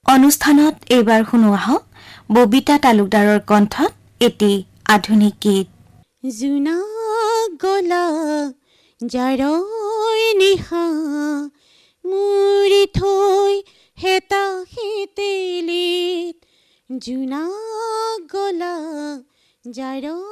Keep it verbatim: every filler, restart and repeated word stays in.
অনুষ্ঠানত এইবাৰ শুনো আহক ববিতা তালুকদাৰৰ কণ্ঠত এটি আধুনিক গীত। জুনা গলা জাৰৈ নিশা মুৰি থৈ হেতা হেতেলিত জুনা গলা জাৰৈ